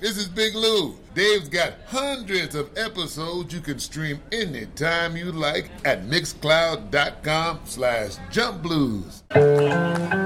This is Big Lou. Dave's got hundreds of episodes you can stream anytime you like at Mixcloud.com/jumpblues.